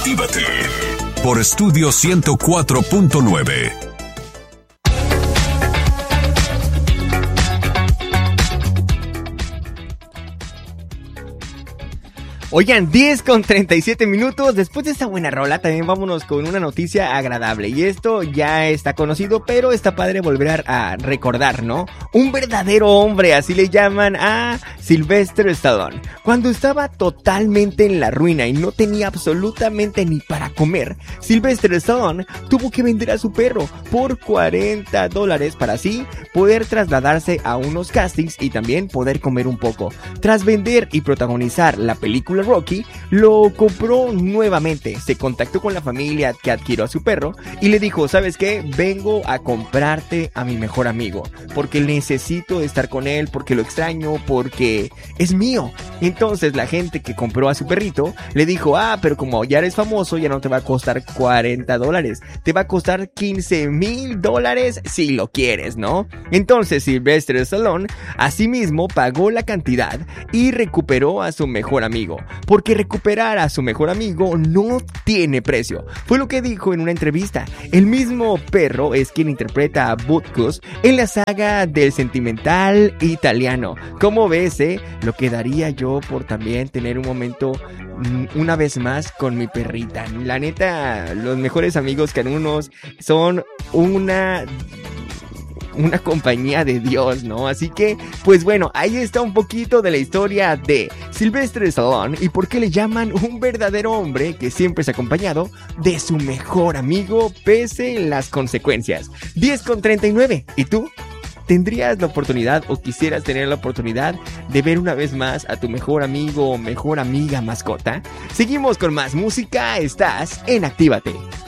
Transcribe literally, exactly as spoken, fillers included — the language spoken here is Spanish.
Actívate por Estudio ciento cuatro punto nueve. Oigan, diez con treinta y siete minutos. Después de esta buena rola, también vámonos con una noticia agradable. Y esto ya está conocido, pero está padre volver a recordar, ¿no? Un verdadero hombre, así le llaman a Sylvester Stallone. Cuando estaba totalmente en la ruina y no tenía absolutamente ni para comer, Sylvester Stallone tuvo que vender a su perro por cuarenta dólares para así poder trasladarse a unos castings y también poder comer un poco. Tras vender y protagonizar la película Rocky, lo compró nuevamente. Se contactó con la familia que adquirió a su perro y le dijo: ¿sabes qué? Vengo a comprarte a mi mejor amigo porque necesito estar con él, porque lo extraño, porque es mío. Entonces la gente que compró a su perrito le dijo: ah, pero como ya eres famoso, ya no te va a costar cuarenta dólares, te va a costar quince mil dólares si lo quieres, ¿no? Entonces Sylvester Stallone asimismo pagó la cantidad y recuperó a su mejor amigo, porque recuperar a su mejor amigo no tiene precio. Fue lo que dijo en una entrevista. El mismo perro es quien interpreta a Butkus en la saga del sentimental italiano. ¿Cómo ves, eh? Lo que daría yo por también tener un momento una vez más con mi perrita. La neta, los mejores amigos canunos son una... una compañía de Dios, ¿no? Así que, pues bueno, ahí está un poquito de la historia de Sylvester Stallone y por qué le llaman un verdadero hombre que siempre es acompañado de su mejor amigo pese las consecuencias. diez con treinta y nueve. ¿Y tú? ¿Tendrías la oportunidad o quisieras tener la oportunidad de ver una vez más a tu mejor amigo o mejor amiga mascota? Seguimos con más música, estás en Actívate.